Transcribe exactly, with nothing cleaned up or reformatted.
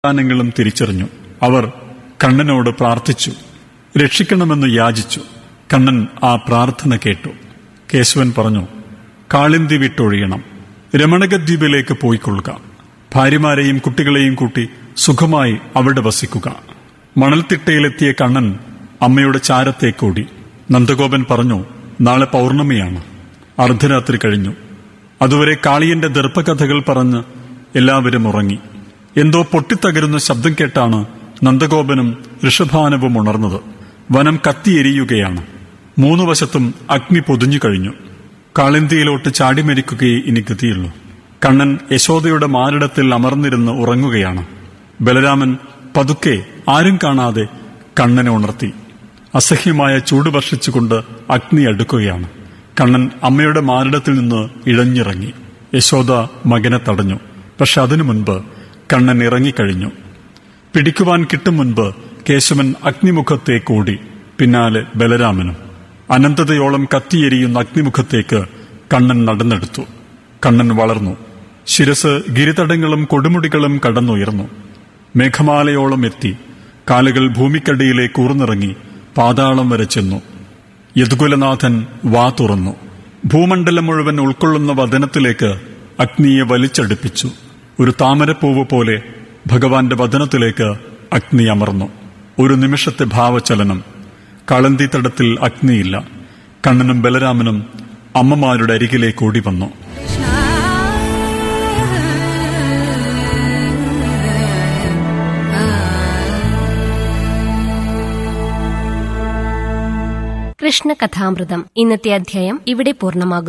ങ്ങളും തിരിച്ചറിഞ്ഞു. അവർ കണ്ണനോട് പ്രാർത്ഥിച്ചു, രക്ഷിക്കണമെന്ന് യാചിച്ചു. കണ്ണൻ ആ പ്രാർത്ഥന കേട്ടു. കേശവൻ പറഞ്ഞു, കാളിന്തി വിട്ടൊഴിയണം, രമണകദ്വീപിലേക്ക് പോയിക്കൊള്ളുക. ഭാര്യമാരെയും കുട്ടികളെയും കൂട്ടി സുഖമായി അവിടെ വസിക്കുക. മണൽത്തിട്ടയിലെത്തിയ കണ്ണൻ അമ്മയുടെ ചാരത്തേക്കോടി. നന്ദഗോപൻ പറഞ്ഞു, നാളെ പൗർണമിയാണ്. അർദ്ധരാത്രി കഴിഞ്ഞു. അതുവരെ കാളിയന്റെ ദർപ്പകഥകൾ പറഞ്ഞ് എല്ലാവരും ഉറങ്ങി. എന്തോ പൊട്ടിത്തകരുന്ന ശബ്ദം കേട്ടാണ് നന്ദഗോപനും ഋഷഭാനവും ഉണർന്നത്. വനം കത്തിയെരിയുകയാണ്. മൂന്നു വശത്തും അഗ്നി പൊതിഞ്ഞു കഴിഞ്ഞു. കാളിന്തിയിലോട്ട് ചാടിമരിക്കുകയേ ഇനി ഗതിയുള്ളൂ. കണ്ണൻ യശോദയുടെ മാറിടത്തിൽ അമർന്നിരുന്ന് ഉറങ്ങുകയാണ്. ബലരാമൻ പതുക്കെ ആരും കാണാതെ കണ്ണനെ ഉണർത്തി. അസഹ്യമായ ചൂട് വർഷിച്ചുകൊണ്ട് അഗ്നി അടുക്കുകയാണ്. കണ്ണൻ അമ്മയുടെ മാറിടത്തിൽ നിന്ന് ഇഴഞ്ഞിറങ്ങി. യശോദ മകനെ തടഞ്ഞു. പക്ഷെ അതിനു മുൻപ് കണ്ണൻ ഇറങ്ങിക്കഴിഞ്ഞു. പിടിക്കുവാൻ കിട്ടും മുൻപ് കേശവൻ അഗ്നിമുഖത്തേക്ക് ഓടി. പിന്നാലെ ബലരാമനും. അനന്തതയോളം കത്തിയെരിയുന്ന അഗ്നിമുഖത്തേക്ക് കണ്ണൻ നടന്നെടുത്തു. കണ്ണൻ വളർന്നു. ശിരസ് ഗിരിതടങ്ങളും കൊടുമുടികളും കടന്നുയർന്നു. മേഘമാലയോളം എത്തി. കാലുകൾ ഭൂമിക്കടിയിലേക്ക് ഊർന്നിറങ്ങി പാതാളം വരെ ചെന്നു. യദുകുലനാഥൻ വാ തുറന്നു. ഭൂമണ്ഡലം മുഴുവൻ ഉൾക്കൊള്ളുന്ന വദനത്തിലേക്ക് അഗ്നിയെ വലിച്ചടുപ്പിച്ചു. ഒരു താമരപ്പൂവ് പോലെ ഭഗവാന്റെ വദനത്തിലേക്ക് അഗ്നി അമർന്നു. ഒരു നിമിഷത്തെ ഭാവചലനം. കളന്തി തടത്തിൽ അഗ്നിയില്ല. കണ്ണനും ബലരാമനും അമ്മമാരുടെ അരികിലേക്ക് ഓടി വന്നു. കൃഷ്ണകഥാമൃതം ഇന്നത്തെ അധ്യായം ഇവിടെ പൂർണ്ണമാകുന്നു.